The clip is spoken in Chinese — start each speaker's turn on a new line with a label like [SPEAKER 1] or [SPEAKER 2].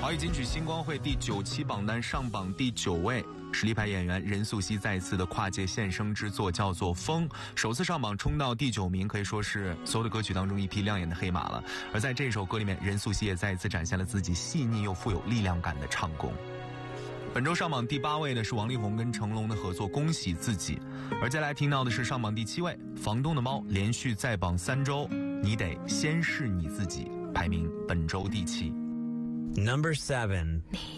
[SPEAKER 1] 华语金曲星光会第9期榜单上榜第9位，实力派演员任素汐再次的跨界现身之作叫做《风》，首次上榜冲到第9名，可以说是所有的歌曲当中一匹亮眼的黑马了。而在这首歌里面，任素汐也再一次展现了自己细腻又富有力量感的唱功。本周上榜第8位的是王力宏跟成龙的合作《恭喜自己》，而接下来听到的是上榜第7位房东的猫连续在榜3周，你得先是你自己，排名本周第7。
[SPEAKER 2] Number 7。